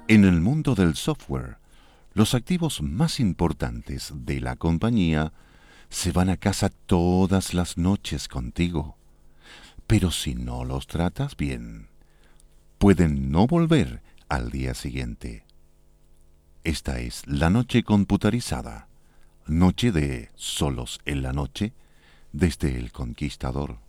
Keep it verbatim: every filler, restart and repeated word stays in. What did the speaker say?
En el mundo del software, los activos más importantes de la compañía se van a casa todas las noches contigo. Pero si no los tratas bien, pueden no volver al día siguiente. Esta es la noche computarizada, noche de solos en la noche, desde El Conquistador.